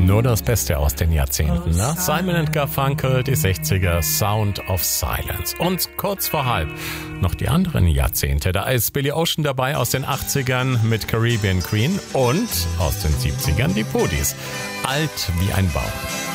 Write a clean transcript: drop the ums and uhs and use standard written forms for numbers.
Nur das Beste aus den Jahrzehnten, ne? Simon & Garfunkel, die 60er, Sound of Silence. Und kurz vor halb noch die anderen Jahrzehnte. Da ist Billy Ocean dabei aus den 80ern mit Caribbean Queen und aus den 70ern die Pudis. Alt wie ein Baum.